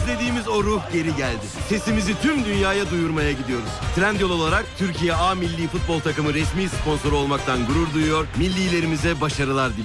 özlediğimiz o ruh geri geldi. Sesimizi tüm dünyaya duyurmaya gidiyoruz. Trendyol olarak Türkiye A Milli Futbol Takımı resmi sponsoru olmaktan gurur duyuyor. Millilerimize başarılar diliyoruz.